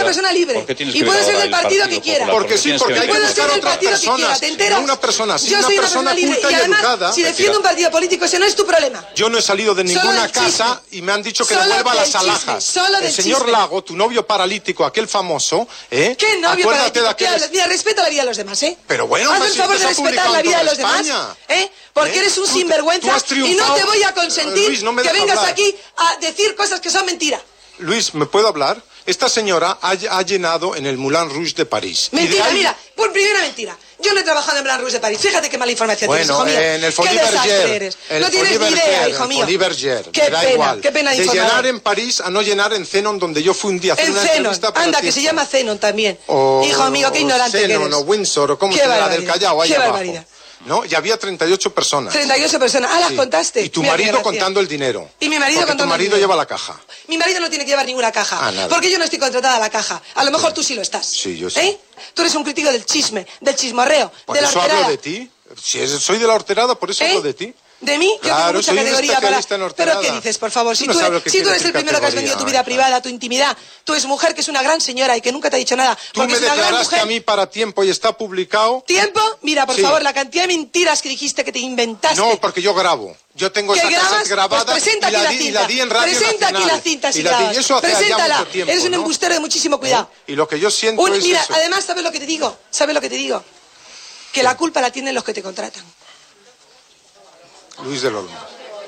persona libre. Y puede ser del partido que quiera. Porque sí, porque hay que buscar otras personas. No una persona, sí, una persona culta y educada. Si defiendo un partido político, ese no es tu problema. Yo no he salido de ninguna casa y me han dicho que devuelva las alhajas. El señor Lago, tu novio paralítico, aquel famoso, ¿Qué novio paralítico? Mira, respeta la vida de los demás, Pero bueno, haz el favor de respetar la vida de los demás, porque eres un sinvergüenza y no te voy a consentir Luis, no me que deja vengas hablar. aquí a decir cosas que son mentira. Luis, ¿me puedo hablar? Esta señora ha llenado en el Moulin Rouge de París. Mentira, mira, por primera mentira. Yo no he trabajado en Moulin Rouge de París. Fíjate qué mala información tienes, hijo mío. En el Qué desastre eres. No tienes ni idea, hijo mío. Qué pena de información. De llenar en París a no llenar en Zenon, donde yo fui un día a hacer una entrevista para anda, que se llama Zenon también. Hijo mío, qué ignorante que eres. Zenon o Windsor, o cómo se llama, del Callao, ahí abajo. ¿No? Y había 38 personas. 38 personas. Ah, las contaste. Y tu marido contando el dinero. Y mi marido contando el dinero. Tu marido lleva la caja. Mi marido no tiene que llevar ninguna caja. Porque yo no estoy contratada a la caja. A lo mejor tú sí lo estás. Sí, yo sí. Tú eres un crítico del chisme, del chismorreo, de la horterada. Por eso hablo de ti. Si soy de la horterada, por eso hablo de ti. ¿De mí? Yo tengo mucha categoría para... ¿Pero qué dices, por favor? Si tú eres el primero que has vendido tu vida privada, tu intimidad, tu exmujer, que es una gran señora y que nunca te ha dicho nada. Tú me declaraste a mí para Tiempo y está publicado. ¿Tiempo? Mira, por favor, la cantidad de mentiras que dijiste que te inventaste. No, porque yo grabo. Yo tengo esas casas grabadas y la di en Radio Presenta Nacional. aquí la cinta, si grabas. Eso hace Preséntala. ya mucho tiempo, Eres un embustero de muchísimo cuidado. Y lo que yo siento es mira, eso. además, ¿sabes lo que te digo? Que la culpa la tienen los que te contratan. Luis del Olmo.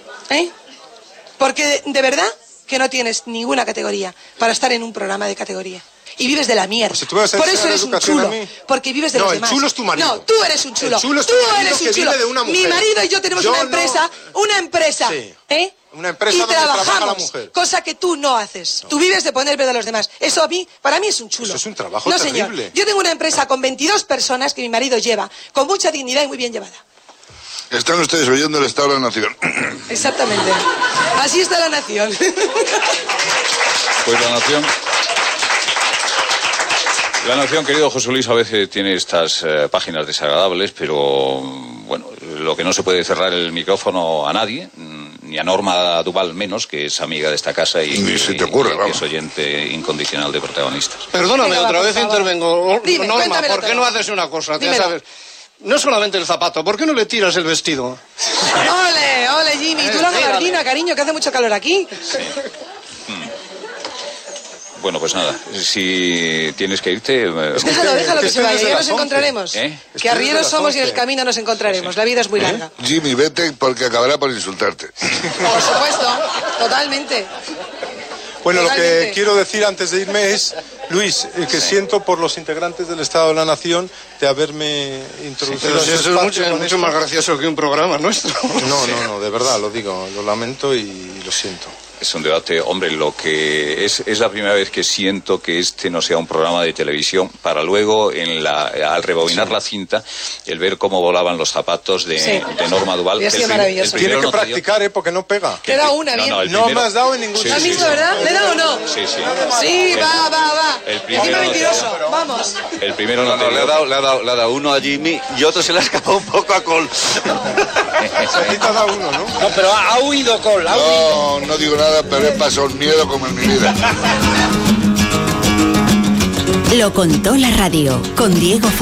Porque de verdad que no tienes ninguna categoría para estar en un programa de categoría. Y vives de la mierda. Por eso eres un chulo. Porque vives de los demás. No, el chulo es tu marido. No, tú eres un chulo. El chulo es tu marido que vive de una mujer. Mi marido y yo tenemos una empresa. Sí. Una empresa donde trabaja la mujer. Cosa que tú no haces. Tú vives de poner verde a los demás. Eso para mí es un chulo. Eso es un trabajo terrible. Señor. Yo tengo una empresa con 22 personas que mi marido lleva, con mucha dignidad y muy bien llevada. Están ustedes oyendo el Estado de la Nación. Exactamente. Así está la nación. Pues la nación, querido José Luis, a veces tiene estas páginas desagradables, pero bueno, lo que no se puede cerrar el micrófono a nadie, ni a Norma Duval menos, que es amiga de esta casa y que es oyente incondicional de Protagonistas. Perdóname, otra vez intervengo. Dime, Norma, ¿por qué no haces una cosa? Ya sabes. No solamente el zapato, ¿por qué no le tiras el vestido? Ole, Jimmy, tú la gabardina, cariño, que hace mucho calor aquí. Sí. Bueno, pues nada, si tienes que irte... Déjalo que se vaya, ya nos encontraremos. Que arrieros somos y en el camino nos encontraremos, la vida es muy larga. Jimmy, vete porque acabará por insultarte. Por supuesto, totalmente. Bueno, lo que quiero decir antes de irme es, Luis, que siento por los integrantes del Estado de la Nación de haberme introducido. Pero si eso es mucho más gracioso que un programa nuestro. No, de verdad, lo digo, lo lamento y lo siento. Es un debate, hombre, lo que es la primera vez que siento que este no sea un programa de televisión, para luego, al rebobinar la cinta, el ver cómo volaban los zapatos de Norma Duval. Ha sido maravilloso. Tiene que practicar, porque no pega. Te da una, bien. No me has dado en ningún ¿Has visto, verdad? ¿Le da o no? Sí. Sí, va. Encima mentiroso, vamos. El primero no le ha dado uno a Jimmy y otro se le ha escapado un poco a Cole. Se ha dado uno, ¿no? No, pero ha huido Cole. No digo nada, pero he pasado el miedo como en mi vida. Lo contó la radio con Diego